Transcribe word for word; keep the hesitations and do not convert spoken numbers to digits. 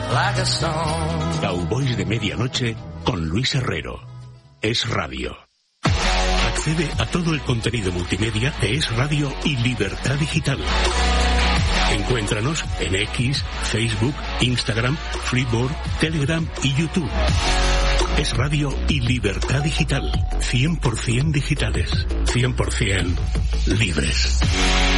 like a stone. Cowboys de Medianoche con Luis Herrero. Es Radio. Accede a todo el contenido multimedia de Es Radio y Libertad Digital. Encuéntranos en X, Facebook, Instagram, Freeboard, Telegram y YouTube. Es Radio y Libertad Digital. cien por ciento digitales. cien por ciento libres.